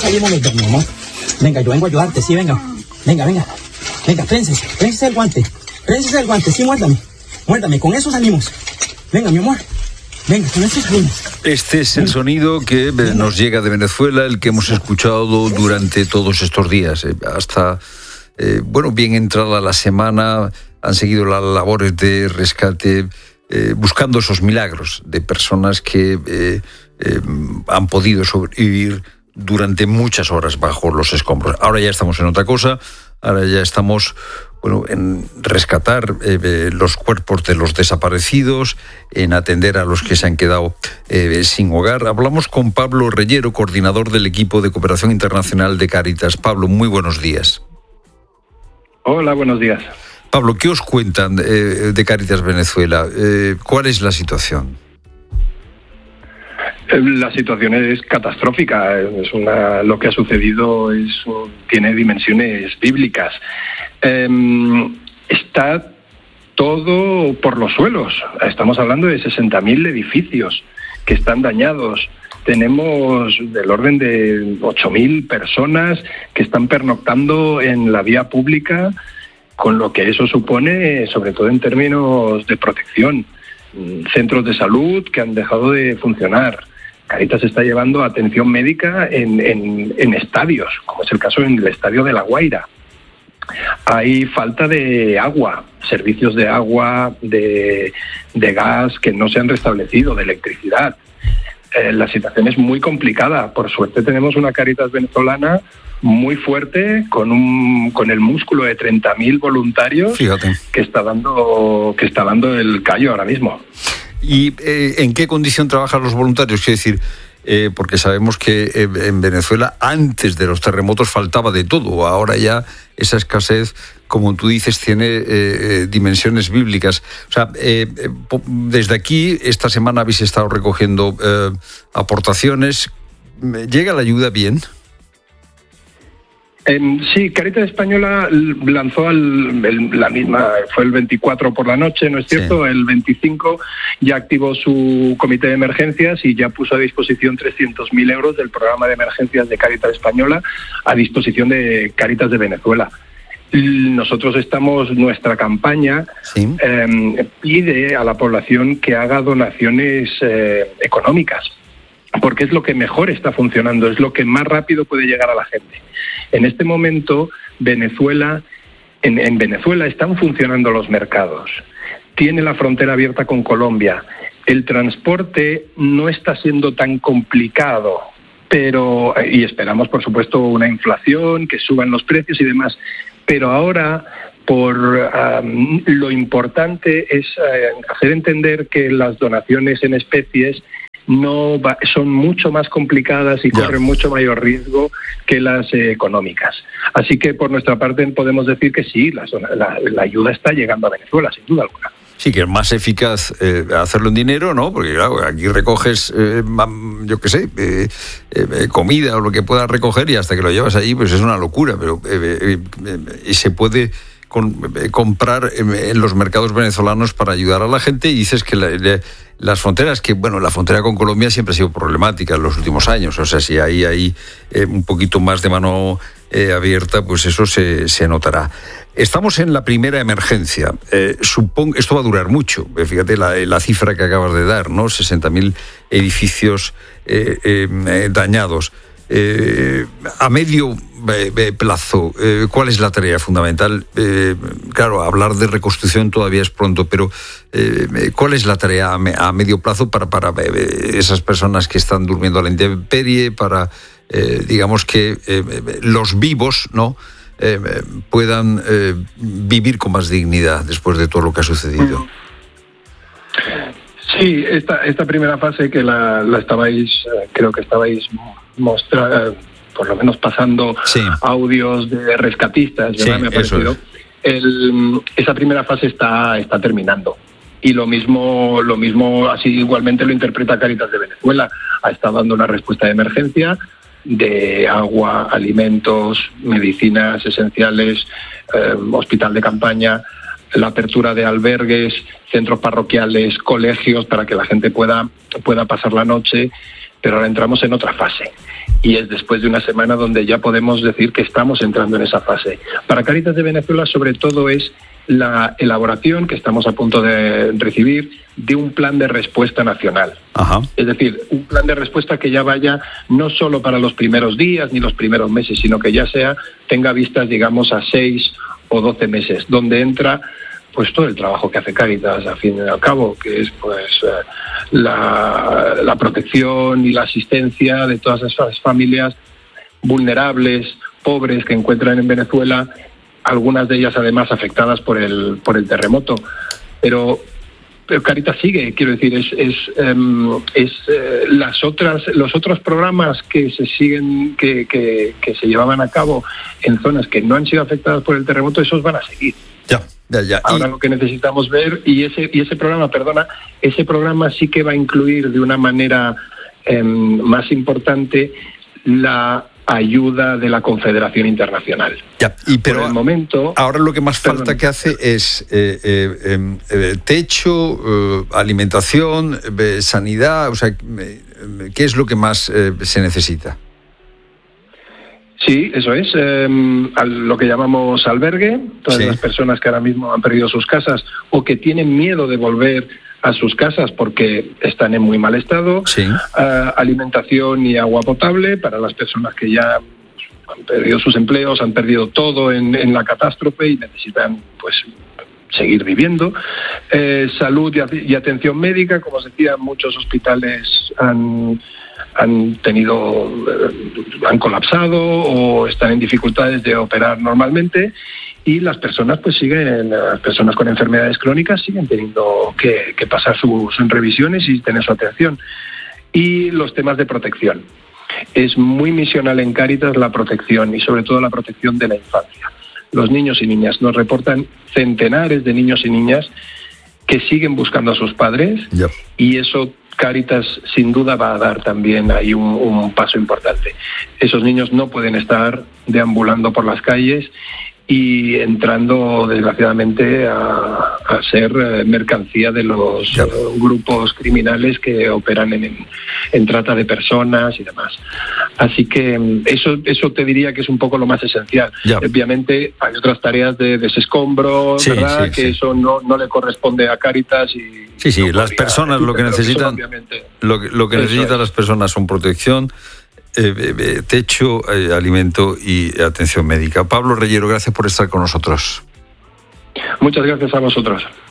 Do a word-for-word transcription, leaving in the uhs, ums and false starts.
salimos los dos, mi amor. Venga, yo vengo a ayudarte, sí, venga. Venga, venga. Venga, prénsese, prénsese el guante. Prénsese el guante, sí, muérdame. Muérdame, con eso salimos. Venga, mi amor. Venga, con eso salimos. Este es el sonido que nos llega de Venezuela, el que hemos escuchado durante todos estos días. Hasta, eh, bueno, bien entrada la semana, han seguido las labores de rescate, eh, buscando esos milagros de personas que eh, eh, han podido sobrevivir durante muchas horas bajo los escombros. Ahora ya estamos en otra cosa, ahora ya estamos... Bueno, en rescatar eh, los cuerpos de los desaparecidos, en atender a los que se han quedado eh, sin hogar. Hablamos con Pablo Reyero, coordinador del equipo de cooperación internacional de Cáritas. Pablo, muy buenos días. Hola, buenos días. Pablo, ¿qué os cuentan eh, de Cáritas Venezuela? Eh, ¿Cuál es la situación? La situación es catastrófica. Es una, lo que ha sucedido es, tiene dimensiones bíblicas. Eh, está todo por los suelos. Estamos hablando de sesenta mil edificios que están dañados. Tenemos del orden de ocho mil personas que están pernoctando en la vía pública, con lo que eso supone, sobre todo en términos de protección. Centros de salud que han dejado de funcionar. Cáritas está llevando atención médica en, en, en estadios, como es el caso en el estadio de La Guaira. Hay falta de agua, servicios de agua, de, de gas que no se han restablecido, de electricidad. Eh, la situación es muy complicada. Por suerte tenemos una Cáritas venezolana muy fuerte, con un con el músculo de treinta mil voluntarios. Fíjate. que está dando que está dando el callo ahora mismo. ¿Y eh, en qué condición trabajan los voluntarios? Quiero decir, eh, porque sabemos que eh, en Venezuela antes de los terremotos faltaba de todo. Ahora ya esa escasez, como tú dices, tiene eh, eh, dimensiones bíblicas. O sea, eh, eh, desde aquí, esta semana habéis estado recogiendo eh, aportaciones. ¿Llega la ayuda bien? Eh, sí, Cáritas Española lanzó el, el, la misma, fue el veinticuatro por la noche, ¿no es cierto? Sí. El veinticinco ya activó su comité de emergencias y ya puso a disposición trescientos mil euros del programa de emergencias de Cáritas Española a disposición de Cáritas de Venezuela. Nosotros estamos, nuestra campaña sí. eh, pide a la población que haga donaciones eh, económicas, porque es lo que mejor está funcionando, es lo que más rápido puede llegar a la gente. En este momento, Venezuela, en, en Venezuela están funcionando los mercados, tiene la frontera abierta con Colombia, el transporte no está siendo tan complicado, pero y esperamos, por supuesto, una inflación, que suban los precios y demás, pero ahora por um, lo importante es uh, hacer entender que las donaciones en especies no va, son mucho más complicadas y corren yeah. mucho mayor riesgo que las eh, económicas. Así que por nuestra parte podemos decir que sí, la, la, la ayuda está llegando a Venezuela, sin duda alguna. Sí, que es más eficaz eh, hacerlo en dinero, ¿no? Porque claro, aquí recoges, eh, yo qué sé, eh, eh, comida o lo que puedas recoger y hasta que lo llevas allí, pues es una locura, pero eh, eh, eh, se puede con, eh, comprar eh, en los mercados venezolanos para ayudar a la gente. Y dices que la, la, las fronteras, que bueno, la frontera con Colombia siempre ha sido problemática en los últimos años, o sea, si ahí hay eh, un poquito más de mano eh, abierta, pues eso se, se notará. Estamos en la primera emergencia. Eh, supongo, esto va a durar mucho. Eh, fíjate la, la cifra que acabas de dar, ¿no? sesenta mil edificios eh, eh, dañados. Eh, a medio eh, plazo, eh, ¿cuál es la tarea fundamental? Eh, claro, hablar de reconstrucción todavía es pronto, pero eh, ¿cuál es la tarea a, me, a medio plazo para, para eh, esas personas que están durmiendo a la intemperie, para, eh, digamos que eh, los vivos, ¿no? Eh, puedan eh, vivir con más dignidad después de todo lo que ha sucedido? Sí, esta esta primera fase que la, la estabais, eh, creo que estabais mostrando, eh, por lo menos pasando sí. audios de rescatistas, ¿verdad? Sí, me ha parecido. Es. El, esa primera fase está está terminando. Y lo mismo, lo mismo, así igualmente lo interpreta Cáritas de Venezuela. Ha estado dando una respuesta de emergencia de agua, alimentos, medicinas esenciales, eh, hospital de campaña, la apertura de albergues, centros parroquiales, colegios, para que la gente pueda, pueda pasar la noche, pero ahora entramos en otra fase. y es después de una semana donde ya podemos decir que estamos entrando en esa fase. Para Cáritas de Venezuela, sobre todo, es la elaboración que estamos a punto de recibir de un plan de respuesta nacional. Ajá. Es decir, un plan de respuesta que ya vaya no solo para los primeros días ni los primeros meses, sino que ya sea tenga vistas, digamos, a seis o doce meses, donde entra pues todo el trabajo que hace Cáritas, al fin y al cabo, que es pues la, la protección y la asistencia de todas esas familias vulnerables, pobres que encuentran en Venezuela, algunas de ellas además afectadas por el por el terremoto. Pero, pero Cáritas sigue, quiero decir, es es, um, es eh, las otras los otros programas que se siguen que, que, que se llevaban a cabo en zonas que no han sido afectadas por el terremoto, esos van a seguir. Ya, ya, ya. Ahora y... lo que necesitamos ver, y ese y ese programa, perdona, ese programa sí que va a incluir de una manera eh, más importante la ayuda de la Confederación Internacional. Ya, y pero por el momento, ahora lo que más perdón. falta que hace es eh, eh, eh, techo, eh, alimentación, eh, sanidad, o sea, eh, ¿qué es lo que más eh, se necesita? Sí, eso es, eh, lo que llamamos albergue, todas Sí. las personas que ahora mismo han perdido sus casas o que tienen miedo de volver a sus casas porque están en muy mal estado, Sí. uh, alimentación y agua potable para las personas que ya han perdido sus empleos, han perdido todo en, en la catástrofe y necesitan pues seguir viviendo, eh, salud y, y atención médica, como os decía, muchos hospitales han han tenido, han colapsado o están en dificultades de operar normalmente, y las personas pues siguen, las personas con enfermedades crónicas siguen teniendo que, que pasar sus revisiones y tener su atención. Y los temas de protección. Es muy misional en Cáritas la protección y sobre todo la protección de la infancia. Los niños y niñas nos reportan centenares de niños y niñas que siguen buscando a sus padres, Yep. y eso Cáritas sin duda va a dar también ahí un, un paso importante. Esos niños no pueden estar deambulando por las calles y entrando desgraciadamente a, a ser mercancía de los Yep. uh, grupos criminales que operan en, en, en trata de personas y demás. Así que eso eso te diría que es un poco lo más esencial. Yep. Obviamente hay otras tareas de desescombro, Sí, ¿verdad? sí, que sí. eso no, no le corresponde a Cáritas y Sí, sí, no las podría personas lo que decirte, pero eso necesitan, obviamente- lo que, lo que Eso necesitan es. las personas son protección, eh, eh, techo, eh, alimento y atención médica. Pablo Reyero, gracias por estar con nosotros. Muchas gracias a vosotros.